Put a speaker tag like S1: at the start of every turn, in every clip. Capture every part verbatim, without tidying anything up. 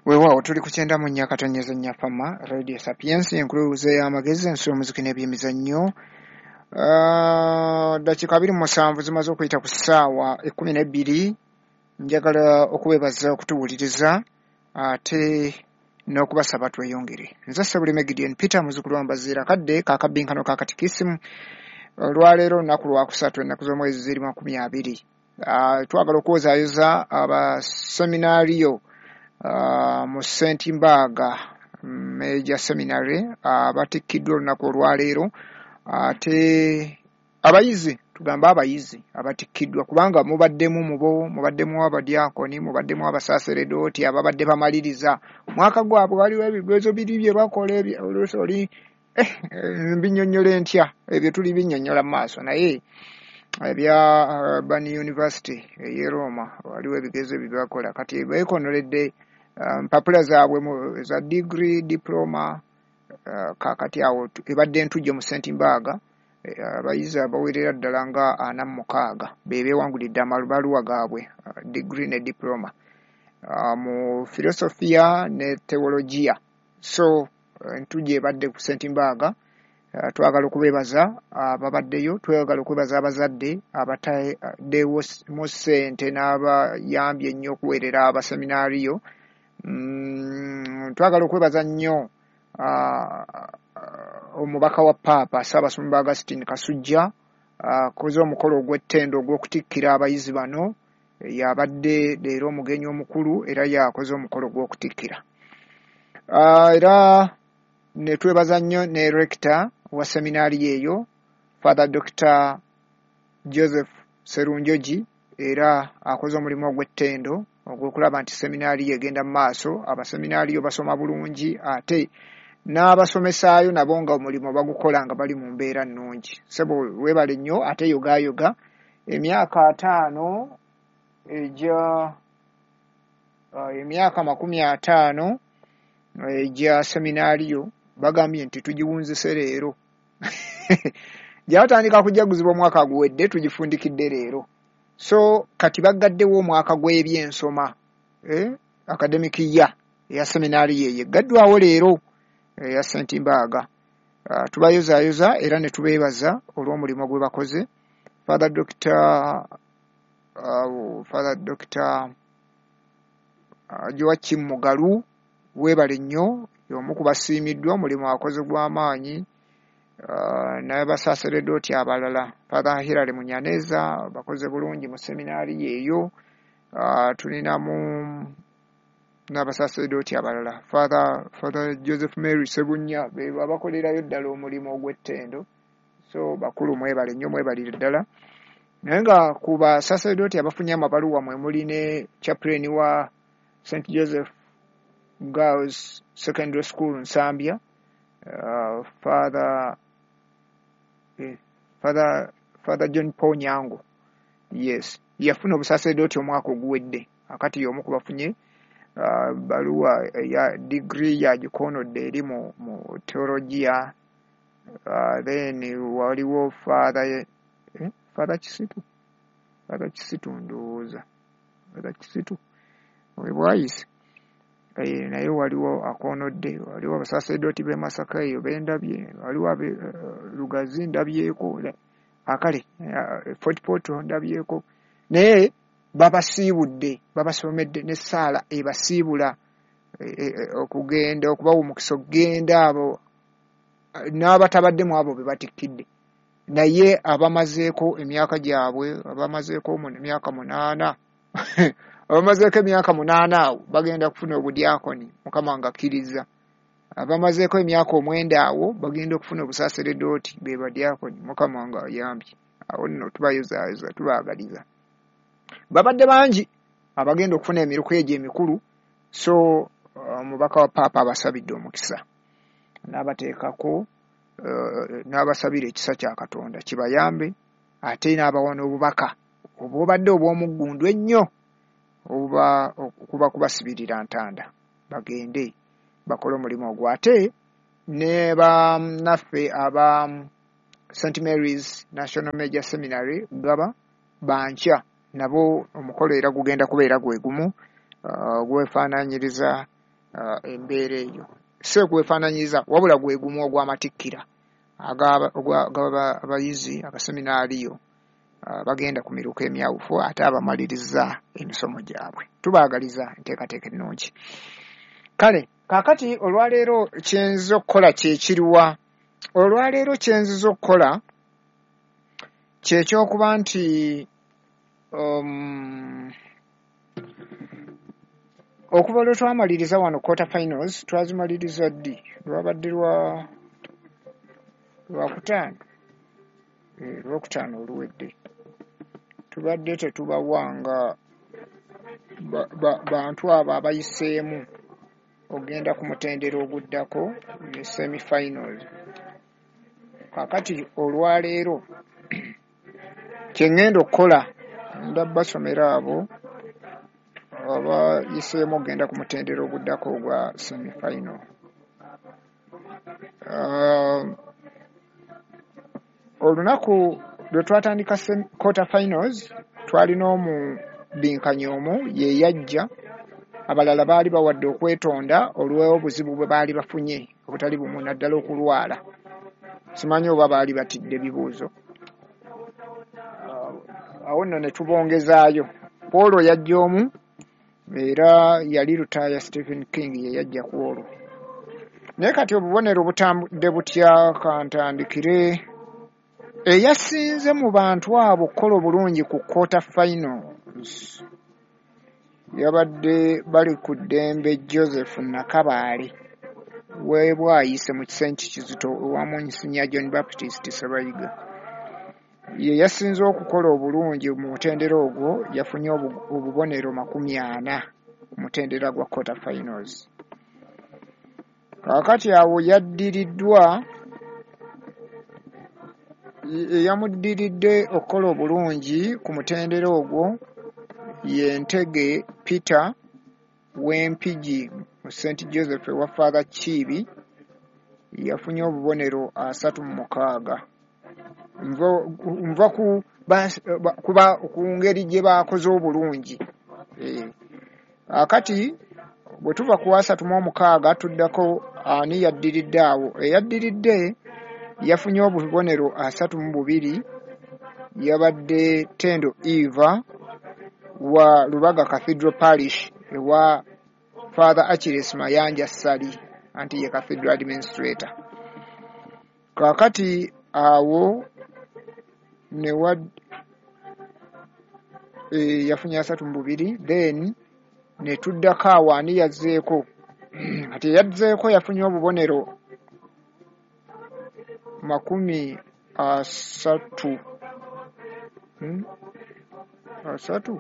S1: Weewaawo tuli ku kyenda mu nnya katonnyeza nnya Fama Radio Sapiens enkuluze y'amagezi ensulo muziki n'ebyemizannyo. Uh, dakiika abiri mu musanvu zimaze okuyita ku ssaawa ekkumi n'ebbiri. Njagala okubeebaza okutuwuliriza ate n'okubasaba tweyongere. Nze Ssebulime Gideon Peter muzzukulu wa Mbaziira kadde kaakabbinkano ka katikisimu olwaleero olunaku lwakusatu ennaku z'omwezi ziri makumi abiri. Uh, twagala okuwozaayoza abaseminaariyo Uh, mu Saint Mbaga Major Seminary abatikkiddwa olunaku olwaleero ate abayizi tugamba abayizi abatikkiddwa kubanga mubaddemu mubo mubaddemu abadiakoni mubaddemu abasaaseredooti ababadde bamaliriza omwaka gwabwe waliwo ebigezo biri bye bakola oli eh, mbinyonnyola ntya ebyo tuli binnyonnyola mu maaso naye ebya Urban University ey'e Roma waliwo ebigezo bye bakola kati beekonoledde mpapula zaabwe za degree diploma uh, kakati awo ebadde entujje mu Saint Mbaga abayizi uh, abawerera ddala nga ana mu mukaaga be beewangulidde amabaluwa gaabwe uh, degree ne diploma uh, mu philosophy ne theologia. So uh, entujje ebadde ku Saint Mbaga. Uh, twagala okubeebaza ababaddeyo uh, twagala okubeebaza abazadde abataddewo mu ssente n'abayambye ennyo okuweerera abaseminaariyo. Mm, twagala okwebaza nnyo uh, uh, omubaka wa Paapa Ssaabasumba Augustine Kasujja akoze uh, omukolo ogw'ettendo ogw'okutikkira abayizi bano yabadde leero omugenyi omukulu era yakoze omukolo gw'okutikkira. Uh, era ne twebaza nnyo ne rector wa seminaari eyo Father Doctor Joseph Serunjogi era akoze omulimu ogw'ettendo ogw'okulaba nti seminaari egenda mu maaso abaseminaariyo basoma bulungi ate n'abasomesaayo nabo nga omulimu bagukola nga bali mu mbeera nnungi. Sebo weebale nnyo ate yogaayoga emyaka ataano egya uh, emyaka makumi ataano egya seminaariyo bagambye nti tugiwunzise leero gyatandika kujaguzibwa omwaka guwedde tugifundikidde leero. So kati bagaddewo omwaka gw'ebyensoma eh academic year ya seminaari ye gaddwawo leero eh, ya Saint Mbaga. Uh, tubayozaayoza era ne tubeebaza olw'omulimu gwe bakoze. Father Doctor uh, Father Doctor uh, Joachim Mugalu weebale nnyo y'omu ku basiimiddwa omulimu akoze gw'amaanyi. Uh, n'abasaaseredooti abalala Father Hilary Munyaneza bakoze bulungi mu seminaari eyo. Uh, tulinamu n'abasaaseredooti abalala Father, Father Joseph Mary Sebunya be bakolerayo ddala omulimu ogw'ettendo. So bakulu mwebale nnyo mwebalire ddala. Naye nga ku basaaseredooti abafunye amabaluwa mwe muli ne chaplain wa Saint Joseph Girls Secondary School Nsambya uh, Father eh, Father Father John Paul Nyango. Yes, yafuna obusaaseredooti omwaka oguwedde akati y'omu ku bafunye uh, baluwa ya degree ya gikonodde eri mu, mu theologia. Uh, then waliwo Father eh, Father Kisitu Father Kisitu ndowooza Father Kisitu webwayise eh, naye waliwo akonodde waliwo abasaaseredooti b'e Masaka eyo bendabye waliwo abe uh, Lugazi ndabyeko akale uh, Fort Portal ndabyeko naye babasiibudde babasomedde ne Saala ebasiibula e, e, okugenda okubawa omukisa okugenda abo n'abatabadde mu abo be batikkidde naye abamazeeko emyaka gyabwe abamazeeko mu emyaka munaana abamazeeko emyaka munaana awo bagenda kufuna obudyakoni Mukama ng'akkiriza. Abamazeeko emyaka omwenda awo bagenda okufuna obusaaseredooti be badyakoni Mukama ng'ayambye. Awo nno tubayozaayoza tubaagaliza. Babadde bangi abagenda okufuna emiruko egyo emikulu. So omubaka uh, wa Paapa abasabidde omukisa n'abateekako uh, n'abasabira ekisa kya Katonda kibayambe ate n'abawa n'obubaka obubadde obw'omuggundu ennyo oba okuba kubasibirira ntanda bagende bakole omulimu ogwo. Ate ne bannaffe aba Saint Mary's National Major Seminary gaba bankya nabo omukolo era gugenda kubeera gwe gumu uh, gwefaananyiriza uh, embeera eyo se kwefaananyiza wabula gwe gumu ogw'amatikkira agaba abayizi abaseminaaliyo uh, bagenda ku miruka emyawufu ate abamaliriza emisomo gyabwe. Tubaagaliza enteekateeka ennungi. Kale kaakati olwaleero kyenziza okukola kyekiriwa? Olwaleero kyenziza okukola kyekyokuba nti um, okuva lwe twamaliriza wano quarter finals twazimaliriza ddi? Lwabadde lwa lwakutaano e, lwokutaano oluwedde tubadde tetubawanga ba, ba, bantu abo abayiseemu ogenda ku mutendera oguddako ne semi-finals. Kaakati olwaleero kyengenda okukola ndabasomera abo abayiseemu ogenda ku mutendera oguddako ogwa semi-final. Uh, olunaku lwe twatandika quarter finals twalina omu binkanya omu ye yajja, abalala baali bawadde okwetonda olw'obuzibu bwe baali bafunye obutali bumu naddala okulwala. Simanyi oba baali batidde bibuuzo. Uh, awo nno ne tubongezaayo. Paul yajja omu era yali lutaaya Stephen King ye yajja ku olwo. Naye kati obubonero butambudde butya? Kantandikire eyasinze mu bantu abo okukola obulungi ku quarter finals yabadde bali ku ddembe Joseph Nakabaale weebwayise mu kisenti Kizito owa Monsignor John Baptist Ssebayiga. Ye yasinze okukola obulungi mu mutendera ogwo, yafunye obubonero makumi ana ku mutendera gwa quarter finals. Kaakati awo yaddiriddwa, eyamuddiridde okukola obulungi ku mutendera ogwo ye Ntege Peter w'Empigi mu Saint Joseph wa Father Kiibi, yafunye obubonero asatu mu mukaaga. Nva ku kuba ku ngeri gye baakoze obulungi. Akati bwe tuva ku asatu mu mukaaga tuddako ani yaddiridde awo. Eyaddiridde yafunye obubonero asatu mu bubiri yabadde Tendo Eva wa Lubaga Cathedral Parish ewa Father Achilles Mayanja Sali anti ye Cathedral Administrator. Kaakati awo ne wad e, yafunye asatu mu bubiri then ne tuddako awo ani yazzeeko. Ati yazzeeko yafunye obubonero makumi asatu hmm? asatu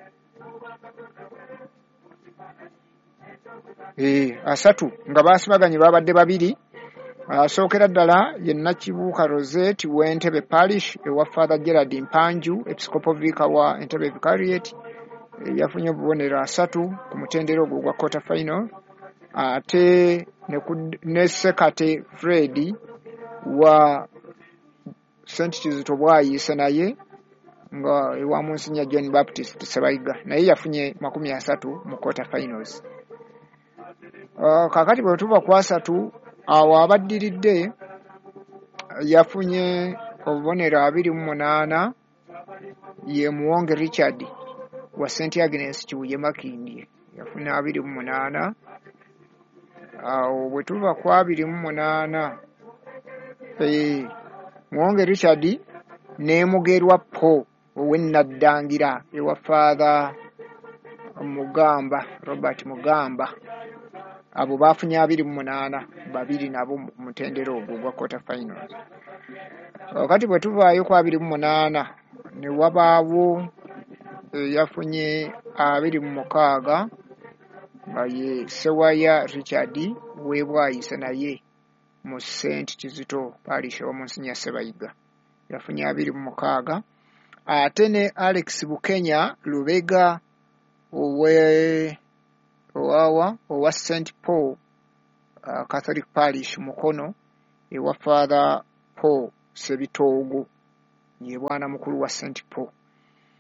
S1: eh asatu nga baasibaganye babadde babiri. Asookera ddala ye Nakibuuka Rosette w'Entebbe Parish ewa Father Gerard Mpanju Episcopal Vicar wa Entebbe Vicariate, yafunye obubonero asatu ku mutendera ogwo gwa quarter final. Ate ne Sekate Fred wa Saint Kizito Bwayise naye nga ewa Monsignor John Baptist Ssebayiga naye yafunye makumi asatu mu quarter finals. Uh, kakati bwe tuva ku asatu awo abaddiridde yafunye obubonero abiri mu munaana ye Muwonge Richard wa Saint Agnes Kibuye Makindye yafuna abiri mu munaana. Awo bwe tuva ku abiri mu munaana eh Muwonge Richard ne Mugerwa Po ow'Ennaddangira ewa Father Mugamba Robert Mugamba, abo bafunye abiri mu munaana, babiri nabo mu mutendera ogwo gwa quarter finals. Wakati bwe tuvaayo ku abiri mu munaana ne wabaawo e, yafunye abiri mu mukaaga nga ye Sewaya Richard w'Ebwayise naye mu Saint Kizito Parish wa Monsignor Ssebayiga yafunye abiri mu mukaaga. Ate ne Alex Bukenya Lubega owe owawa owa Saint Paul uh, Catholic Parish Mukono ewa Father Paul Sebitoogo ye bwana mukulu wa Saint Paul.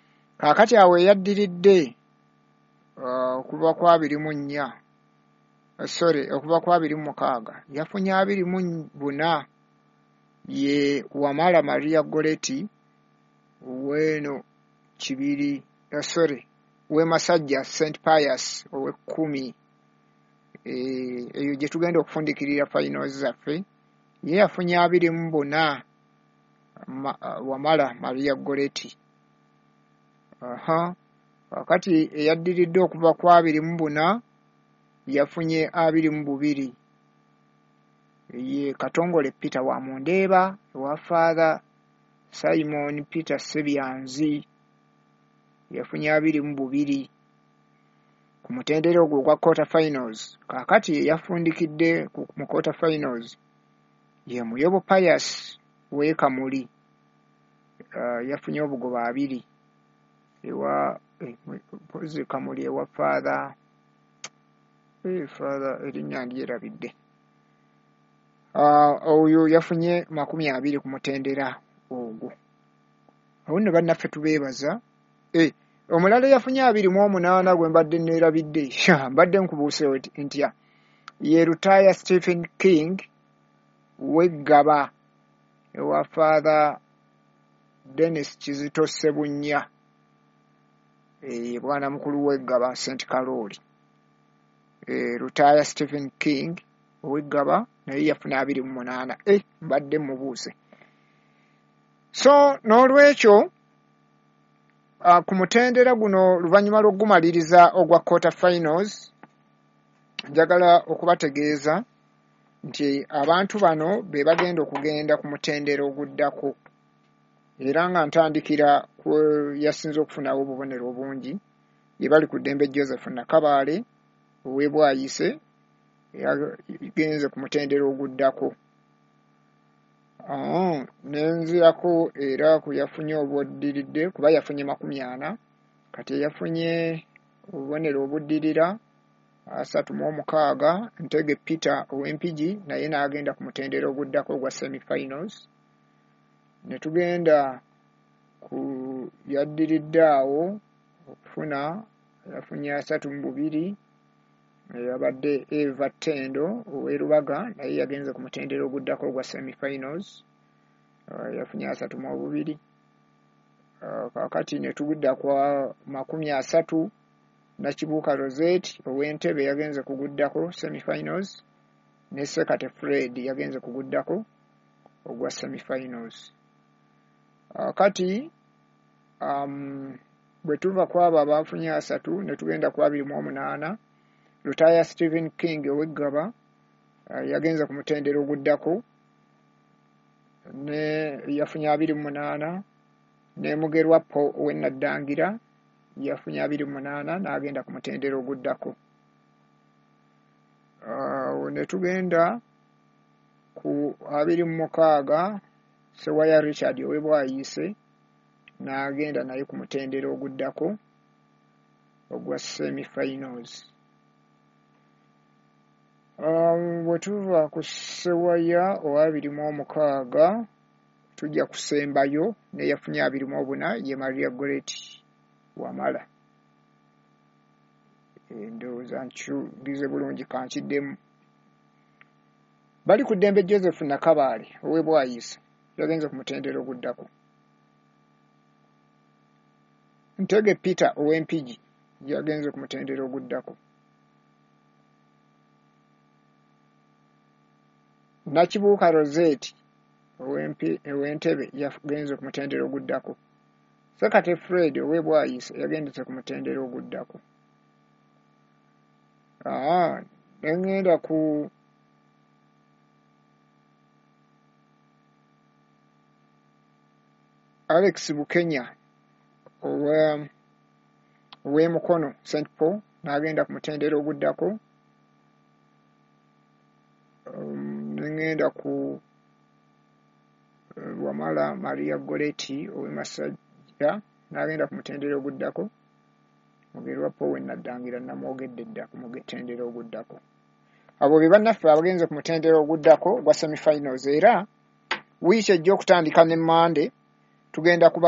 S1: Kaakati awo yaddiridde uh, kuba kwa abiri mu nnya sorry okuva ku abiri mu mukaaga yafunye abiri mu buna ye Wamala Maria Goretti weno kibiri uh, sorry we Masajja Saint Pius owe kumi eh eyo gye tugenda okufundikirira finals zaffe ye yafunye abiri mu buna ma, uh, Wamala Maria Goretti aha wakati eyaddiridde okuva ku abiri mu buna yafunye abiri mu bubiri ye Katongole Peter wa Mundeeba wa Father Simon Peter Sebyanzi yafunye abiri mu bubiri ku mutendera ogwo gwa quarter finals kakati yafundikidde ku mu quarter finals ye Muyobo Pius we Kamuli uh, yafunye obugoba abiri ewa eh, pozi Kamuli ewa Father eh Father erinnya ndyerabidde uh, oyo yafunye makumi abiri ku mutendera ogwo awo ne bannaffe tubeebaza eh omulala yafunye abiri mu omunaana gwe mbadde neerabidde mbadde nkubuuse ntya ye Rutaya Stephen King weggaba ewa Father Dennis Kizito Sebunya eh bwana mukulu weggaba Saint Carol eh Rutaya Stephen King weggaba naye yafuna abiri mu munaana eh mbadde mubuuse so n'olwekyo Uh, ku mutendera guno luvannyuma lw'okumaliriza ogwa quarter finals njagala okubategeeza nti abantu bano be bagenda okugenda ku mutendera oguddako era nga ntandikira ku yasinze okufunawo obubonero obungi ye bali ku Ddembe Joseph Nakabaale ow'Ebwayise yagenze ku mutendera oguddako Ah, nenzirako era ku yafunye obuddiridde kuba yafunye makumi ana kati yafunye obubonero obuddirira asatu mu omukaaga Ntege Peter ow'Empigi naye n'agenda ku mutendera oguddako ogwa semi finals ne tugenda ku yaddiridde awo okufuna yafunye asatu mu bubiri yabadde Eva Tendo ow'Erubaga naye yagenze ku mutendera oguddako ogwa semi finals uh, yafunye asatu mu bubiri uh, kakati ne tugudda kwa makumi asatu Nakibuuka Rosette ow'Entebe yagenze kuguddako semi finals ne Sekate Fred yagenze kuguddako ogwa semi finals uh, kati um, bwe tuva kwabo abafunye asatu ne tugenda ku abiri mu omunaana Rutaya Stephen King ow'Eggaba uh, yagenze ku mutendera oguddako ne yafunye abiri mu munaana ne Mugerwa Po ow'Ennaddangira yafunye abiri mu munaana n'agenda ku mutendera oguddako uh, ne tugenda ku abiri mu mukaaga Sewaya Richard ow'Ebwayise n'agenda naye ku mutendera oguddako ogwa semi finals Um, bwe tuva ku Sewaya ow'abiri mu omukaaga tujja kusembayo ne yafunye abiri mu obuna ye Maria Goretti Wamala endowooza nkyulize bulungi kankiddemu bali ku Ddembe Joseph Nakabaale ow'Ebwayise yagenze ku mutendera oguddako Ntege Peter ow'Empigi yagenze ku mutendera oguddako Nakibuuka Rosette ow'Entebe yagenze ku mutendera oguddako Sekate Fred ow'Ebwayise yagendese ku mutendera oguddako ah nengenda ku Alex Bukenya owe ow'Emukono Saint Paul n'agenda ku mutendera oguddako um, nengenda ku uh, Wamala Maria Goretti ow'Emasajja n'agenda ku mutendera oguddako Mugerwa Po ow'Ennaddangira namwogedde dda ku mutendera oguddako abo be bannaffe abagenze ku mutendera oguddako gwa semi finals era wiiki ejja okutandika ne Monday tugenda kuba